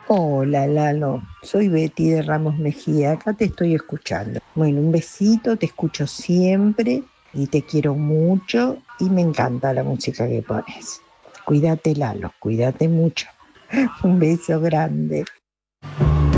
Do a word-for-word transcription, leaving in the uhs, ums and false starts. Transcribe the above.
Hola Lalo, soy Betty de Ramos Mejía, acá te estoy escuchando. Bueno, un besito, te escucho siempre y te quiero mucho y me encanta la música que pones. Cuídate Lalo, cuídate mucho. Un beso grande.